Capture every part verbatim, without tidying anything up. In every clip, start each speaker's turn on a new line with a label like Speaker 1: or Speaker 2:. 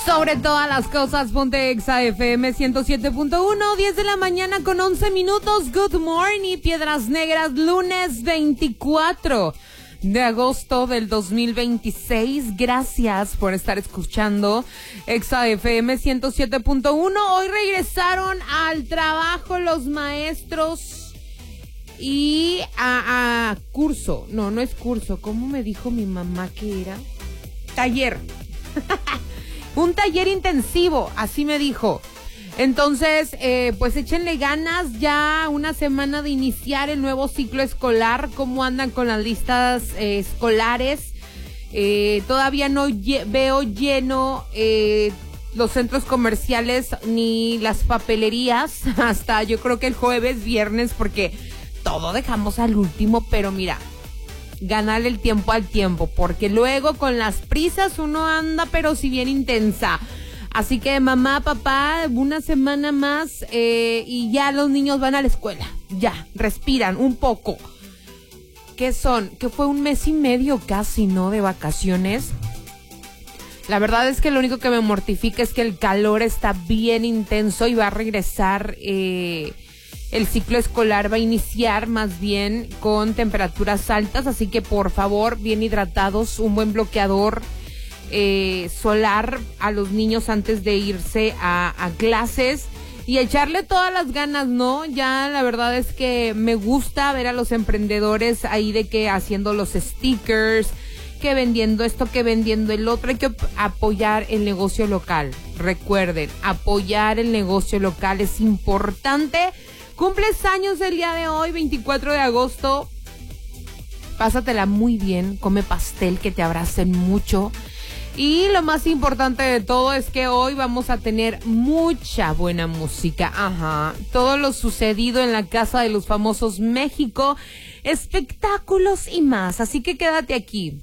Speaker 1: Sobre todas las cosas, ponte Exa F M ciento siete punto uno, diez de la mañana con once minutos. Good morning, Piedras Negras, lunes veinticuatro de agosto del dos mil veintiséis. Gracias por estar escuchando Exa F M ciento siete punto uno. Hoy regresaron al trabajo los maestros y a, a curso. No, no es curso. ¿Cómo me dijo mi mamá que era? Taller. Un taller intensivo, así me dijo. Entonces, eh, pues échenle ganas, ya una semana de iniciar el nuevo ciclo escolar. ¿Cómo andan con las listas eh, escolares? Eh, todavía no lle- veo lleno eh, los centros comerciales ni las papelerías hasta yo creo que el jueves, viernes, porque todo dejamos al último, pero mira, ganarle el tiempo al tiempo, porque luego con las prisas uno anda pero si bien intensa. Así que mamá, papá, una semana más eh, y ya los niños van a la escuela, ya, respiran un poco. ¿Qué son? Que fue un mes y medio casi, ¿no? De vacaciones. La verdad es que lo único que me mortifica es que el calor está bien intenso y va a regresar... Eh, El ciclo escolar va a iniciar más bien con temperaturas altas, así que por favor, bien hidratados, un buen bloqueador eh, solar a los niños antes de irse a, a clases y echarle todas las ganas, ¿no? Ya la verdad es que me gusta ver a los emprendedores ahí de que haciendo los stickers, que vendiendo esto, que vendiendo el otro. Hay que apoyar el negocio local. Recuerden, apoyar el negocio local es importante. Cumples años el día de hoy, veinticuatro de agosto. Pásatela muy bien, come pastel, que te abracen mucho. Y lo más importante de todo es que hoy vamos a tener mucha buena música. Ajá, todo lo sucedido en la Casa de los Famosos México, espectáculos y más. Así que quédate aquí.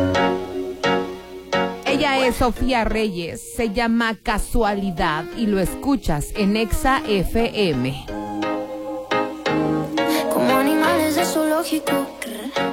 Speaker 1: Ella es Sofía Reyes, se llama Casualidad y lo escuchas en Exa F M.
Speaker 2: Como animales de zoológico.